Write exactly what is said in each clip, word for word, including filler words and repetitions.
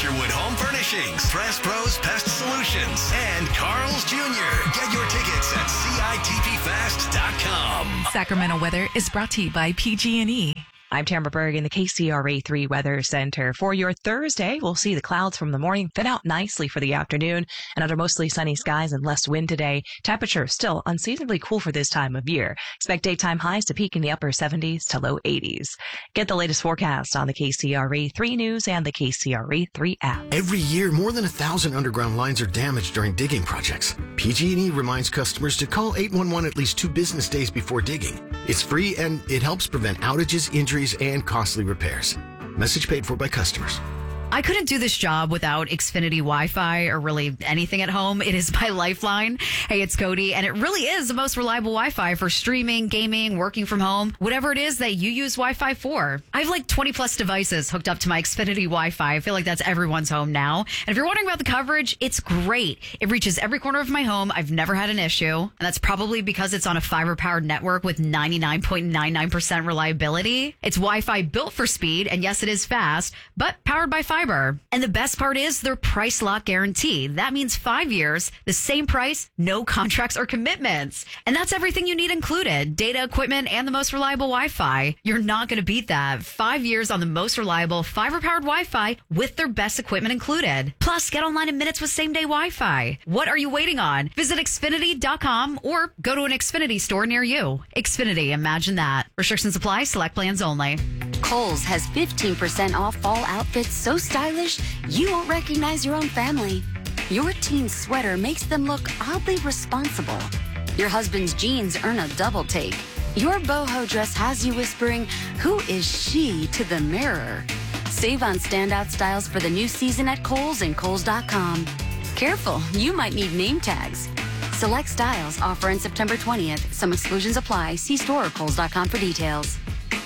Sherwood Home Furnishings, Press Pros Pest Solutions, and Carl's Junior Get your tickets at C I T P fast dot com. Sacramento weather is brought to you by P G and E. I'm Tamara Berg in the K C R A three Weather Center. For your Thursday, we'll see the clouds from the morning thin out nicely for the afternoon and under mostly sunny skies and less wind today. Temperature still unseasonably cool for this time of year. Expect daytime highs to peak in the upper seventies to low eighties. Get the latest forecast on the K C R A three News and the K C R A three app. Every year, more than a thousand underground lines are damaged during digging projects. P G and E reminds customers to call eight one one at least two business days before digging. It's free and it helps prevent outages, injuries, and costly repairs. Message paid for by customers. I couldn't do this job without Xfinity Wi-Fi or really anything at home. It is my lifeline. Hey, it's Cody, and it really is the most reliable Wi-Fi for streaming, gaming, working from home, whatever it is that you use Wi-Fi for. I have like twenty plus devices hooked up to my Xfinity Wi-Fi. I feel like that's everyone's home now. And if you're wondering about the coverage, it's great. It reaches every corner of my home. I've never had an issue. And that's probably because it's on a fiber-powered network with ninety-nine point nine nine percent reliability. It's Wi-Fi built for speed, and yes, it is fast, but powered by fiber. And the best part is their price lock guarantee. That means five years, the same price, no contracts or commitments. And that's everything you need included. Data, equipment, and the most reliable Wi-Fi. You're not going to beat that. Five years on the most reliable fiber-powered Wi-Fi with their best equipment included. Plus, get online in minutes with same-day Wi-Fi. What are you waiting on? Visit Xfinity dot com or go to an Xfinity store near you. Xfinity, imagine that. Restrictions apply. Select plans only. Kohl's has fifteen percent off fall outfits so stylish you won't recognize your own family. Your teen sweater makes them look oddly responsible. Your husband's jeans earn a double take. Your boho dress has you whispering, "Who is she?" to the mirror. Save on standout styles for the new season at Kohl's and Kohl's dot com. Careful, you might need name tags. Select styles offer in September twentieth. Some exclusions apply. See store or Kohl's dot com for details.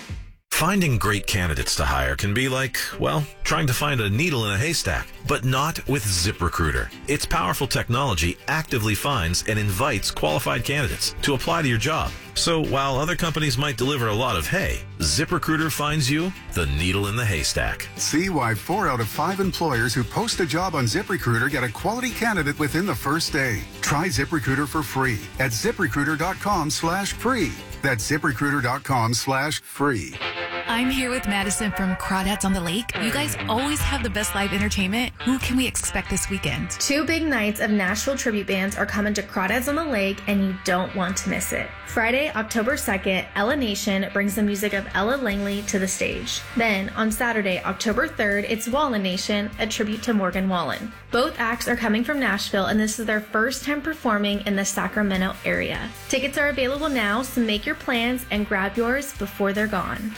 Finding great candidates to hire can be like, well, trying to find a needle in a haystack, but not with ZipRecruiter. Its powerful technology actively finds and invites qualified candidates to apply to your job. So while other companies might deliver a lot of hay, ZipRecruiter finds you the needle in the haystack. See why four out of five employers who post a job on ZipRecruiter get a quality candidate within the first day. Try ZipRecruiter for free at ZipRecruiter dot com slash free. That's ZipRecruiter dot com slash free. I'm here with Madison from Crawdads on the Lake. You guys always have the best live entertainment. Who can we expect this weekend? Two big nights of Nashville tribute bands are coming to Crawdads on the Lake, and you don't want to miss it. Friday, October second, Ella Nation brings the music of Ella Langley to the stage. Then, on Saturday, October third, it's Wallen Nation, a tribute to Morgan Wallen. Both acts are coming from Nashville, and this is their first time performing in the Sacramento area. Tickets are available now, so make your plans and grab yours before they're gone.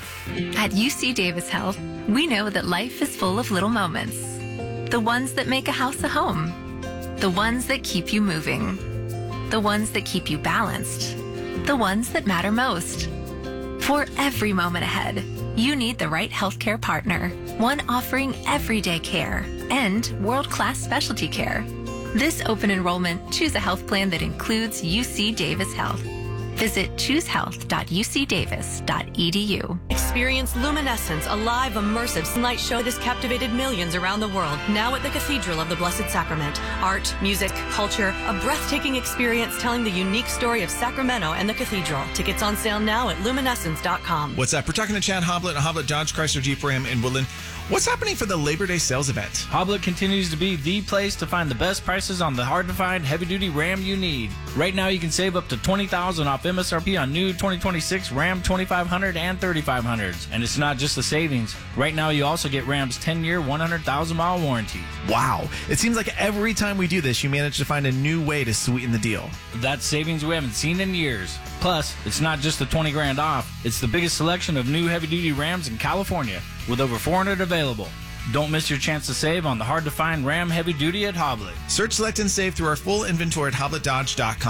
At U C Davis Health, we know that life is full of little moments. The ones that make a house a home. The ones that keep you moving. The ones that keep you balanced. The ones that matter most. For every moment ahead, you need the right healthcare partner. One offering everyday care and world-class specialty care. This open enrollment, choose a health plan that includes U C Davis Health. Visit choose health dot u c davis dot e d u. Experience Luminescence, a live, immersive light show that has captivated millions around the world. Now at the Cathedral of the Blessed Sacrament. Art, music, culture, a breathtaking experience telling the unique story of Sacramento and the Cathedral. Tickets on sale now at luminescence dot com. What's up? We're talking to Chad Hoblet, Hoblet Dodge Chrysler Jeep Ram in Woodland. What's happening for the Labor Day sales event? Hoblet continues to be the place to find the best prices on the hard-to-find heavy-duty Ram you need. Right now, you can save up to twenty thousand dollars off M S R P on new twenty twenty-six Ram twenty-five hundred and thirty-five hundreds. And it's not just the savings. Right now, you also get Ram's ten-year, one hundred thousand mile warranty. Wow. It seems like every time we do this, you manage to find a new way to sweeten the deal. That's savings we haven't seen in years. Plus, it's not just the twenty grand off. It's the biggest selection of new heavy-duty Rams in California, with over four hundred available. Don't miss your chance to save on the hard-to-find Ram Heavy Duty at Hoblet. Search, select, and save through our full inventory at hoblet dodge dot com.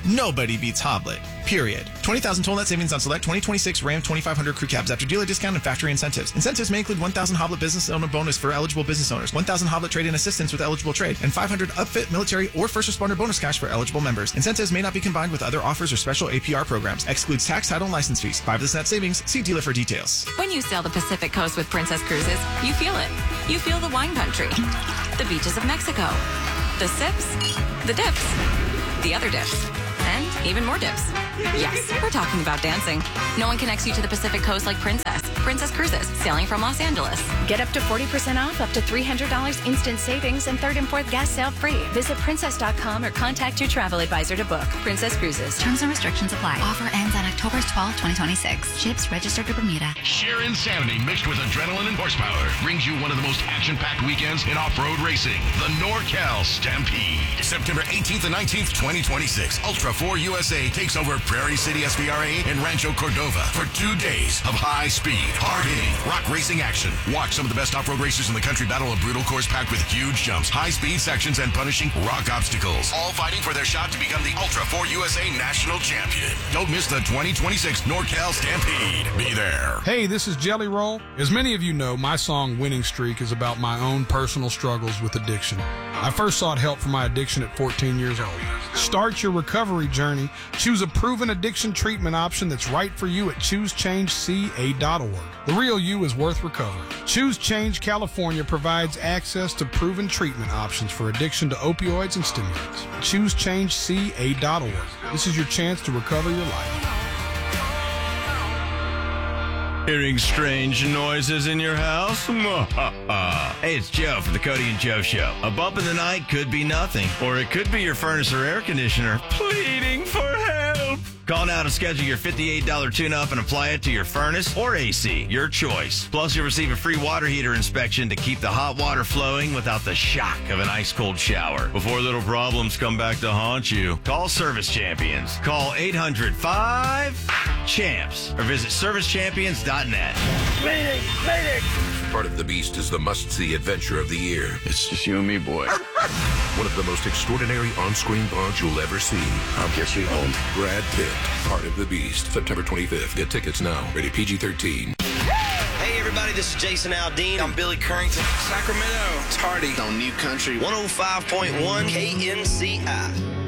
nobody beats Hoblet. Period. twenty thousand total net savings on select twenty twenty-six Ram twenty-five hundred crew cabs after dealer discount and factory incentives. Incentives may include one thousand Hoblet business owner bonus for eligible business owners, one thousand Hoblet trade-in assistance with eligible trade, and five hundred upfit, military, or first responder bonus cash for eligible members. Incentives may not be combined with other offers or special A P R programs. Excludes tax, title, and license fees. Five of the net savings. See dealer for details. When you sail the Pacific Coast with Princess Cruises, you feel it. You feel the wine country, the beaches of Mexico, the sips, the dips, the other dips, and even more dips. Yes, we're talking about dancing. No one connects you to the Pacific Coast like Princess. Princess Cruises, sailing from Los Angeles. Get up to forty percent off, up to three hundred dollars instant savings, and third and fourth gas sale free. Visit princess dot com or contact your travel advisor to book. Princess Cruises. Terms and restrictions apply. Offer ends on October twelfth, twenty twenty-six. Ships registered to Bermuda. Sheer insanity mixed with adrenaline and horsepower brings you one of the most action-packed weekends in off-road racing. The NorCal Stampede. September eighteenth and nineteenth, twenty twenty-six. Ultra four U S A takes over Prairie City S V R A and Rancho Cordova for two days of high-speed, hard-hitting, rock racing action. Watch some of the best off-road racers in the country battle a brutal course packed with huge jumps, high-speed sections, and punishing rock obstacles. All fighting for their shot to become the Ultra four U S A National Champion. Don't miss the twenty twenty-six NorCal Stampede. Be there. Hey, this is Jelly Roll. As many of you know, my song Winning Streak is about my own personal struggles with addiction. I first sought help for my addiction at fourteen years old. Start your recovery journey. Choose a proven addiction treatment option that's right for you at choose change c a dot org. The real you is worth recovering. Choose Change California provides access to proven treatment options for addiction to opioids and stimulants. choose change c a dot org. This is your chance to recover your life. Hearing strange noises in your house? Hey, it's Joe from the Cody and Joe Show. A bump in the night could be nothing, or it could be your furnace or air conditioner pleading for help. Call now to schedule your fifty-eight dollars tune-up and apply it to your furnace or A C, your choice. Plus, you'll receive a free water heater inspection to keep the hot water flowing without the shock of an ice-cold shower. Before little problems come back to haunt you, call Service Champions. Call eight hundred five champs or visit service champions dot net. Mayday! Mayday! Part of the Beast is the must-see adventure of the year. It's just you and me, boy. One of the most extraordinary on-screen bonds you'll ever see. I'll get you home. Brad Pitt, Part of the Beast, September twenty-fifth. Get tickets now. Rated P G thirteen. Hey, everybody, this is Jason Aldean. I'm Billy Currington. Sacramento. It's Hardy on New Country. one oh five point one K N C I.